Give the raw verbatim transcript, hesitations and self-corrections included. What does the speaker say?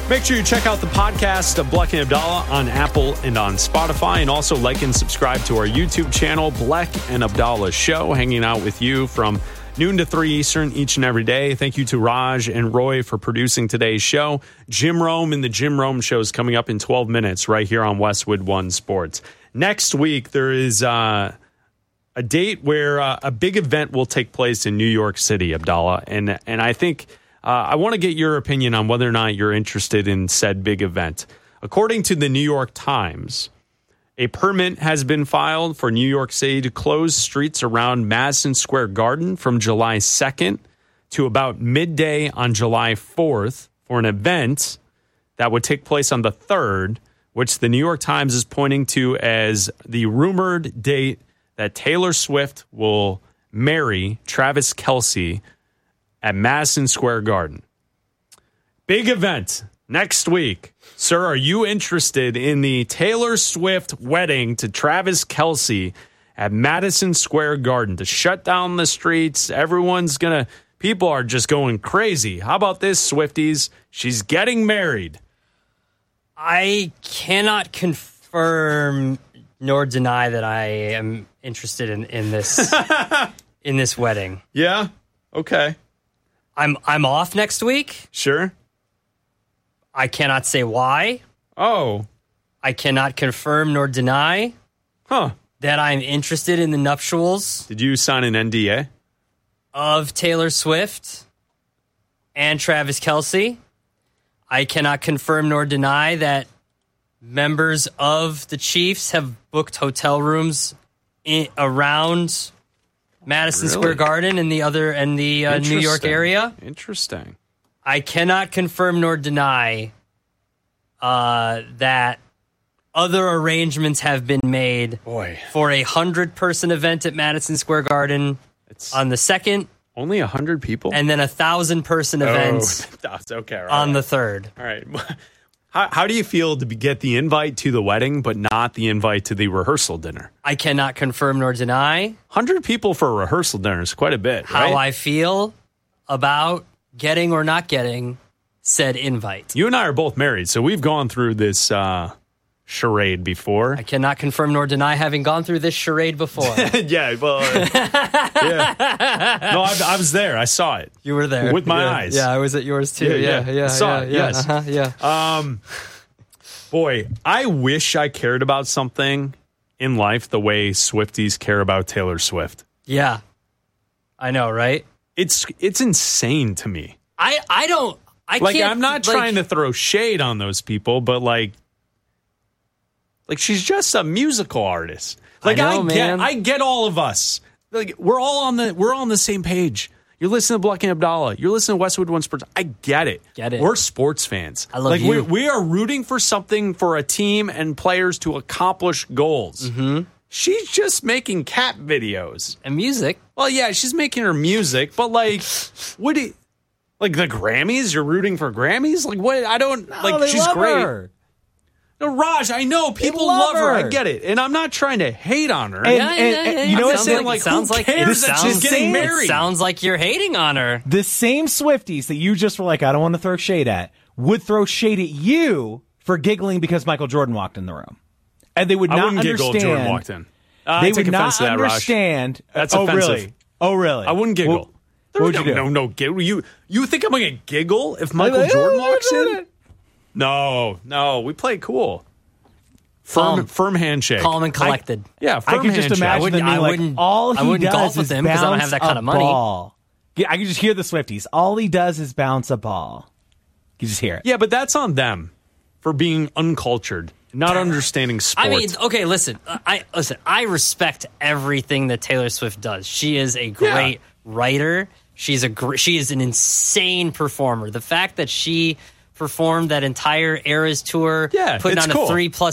Make sure you check out the podcast of Bleck and Abdallah on Apple and on Spotify, and also like and subscribe to our YouTube channel, Bleck and Abdallah Show, hanging out with you from noon to three Eastern each and every day. Thank you to Raj and Roy for producing today's show. Jim Rome and the Jim Rome Show is coming up in twelve minutes right here on Westwood One Sports. Next week, there is uh, a date where uh, a big event will take place in New York City, Abdallah, and and I think... Uh, I want to get your opinion on whether or not you're interested in said big event. According to the New York Times, a permit has been filed for New York City to close streets around Madison Square Garden from July second to about midday on July fourth for an event that would take place on the third, which the New York Times is pointing to as the rumored date that Taylor Swift will marry Travis Kelce at Madison Square Garden. Big event next week. Sir, are you interested in the Taylor Swift wedding to Travis Kelce at Madison Square Garden to shut down the streets? Everyone's going to, people are just going crazy. How about this, Swifties? She's getting married. I cannot confirm nor deny that I am interested in, in this in this wedding. Yeah? Okay. I'm I'm off next week. Sure. I cannot say why. Oh. I cannot confirm nor deny huh. that I'm interested in the nuptials. Did you sign an N D A? Of Taylor Swift and Travis Kelce. I cannot confirm nor deny that members of the Chiefs have booked hotel rooms in, around Madison really? Square Garden and the other and the uh, New York area. Interesting. I cannot confirm nor deny uh, that other arrangements have been made Boy. for a hundred-person event at Madison Square Garden It's on the second, only a hundred people, and then a thousand-person event oh, that's okay. Right. on the third. All right. How, how do you feel to be, get the invite to the wedding, but not the invite to the rehearsal dinner? I cannot confirm nor deny. one hundred people for a rehearsal dinner is quite a bit, How right? I feel about getting or not getting said invite. You and I are both married, so we've gone through this uh, charade before. I cannot confirm nor deny having gone through this charade before. yeah, well, uh, yeah. No, I, I was there. I saw it. You were there. With my yeah. eyes. Yeah, I was at yours too. Yeah, Yeah, yeah. yeah. I saw yeah, it, yeah, yes. uh-huh, yeah. Um, boy, I wish I cared about something in life the way Swifties care about Taylor Swift. Yeah. I know, right? It's it's insane to me. I, I don't... I like, can't, I'm not like, trying to throw shade on those people, but like, like she's just a musical artist. Like, I know, I get, man. I get all of us. Like, we're all on the, we're all on the same page. You're listening to Bleck and Abdallah. You're listening to Westwood One Sports. I get it. Get it. We're sports fans. I love like, you. We, we are rooting for something for a team and players to accomplish goals. Mm-hmm. She's just making cat videos and music. Well, yeah, she's making her music, but like, what do you, like the Grammys? You're rooting for Grammys? Like, what? I don't No, like. they She's love great. her. No, Raj, I know people love love her. her. I get it, and I'm not trying to hate on her. And- Yeah, and- yeah, and yeah, you yeah. know It what? sounds saying, like, like, it sounds who like cares it that sounds, she's getting it married? sounds like you're hating on her. The same Swifties that you just were like, I don't want to throw shade at, would throw shade at you for giggling because Michael Jordan walked in the room. And they would I not wouldn't understand. giggle if Jordan walked in. Uh, they I take would offense not to that, Raj. understand. That's oh, offensive. Really? Oh, really? I wouldn't giggle. Well, what would no, you do? No, no, giggle. You you think I'm going to giggle if Michael Jordan walks in? No, no. We play cool. Firm, Calm. firm handshake. Calm and collected. I, yeah, firm I can just handshake. imagine I wouldn't- them being I like, wouldn't- all he I wouldn't does golf with is him 'cause I don't have bounce that kind a of money. Ball. Yeah, I can just hear the Swifties. All he does is bounce a ball. You just hear it. Yeah, but that's on them for being uncultured, not understanding sports. I mean, okay, listen. I listen. I respect everything that Taylor Swift does. She is a great Yeah. writer. She's a gr- she is an insane performer. The fact that she performed that entire Eras tour, Yeah, putting it's on cool. a three plus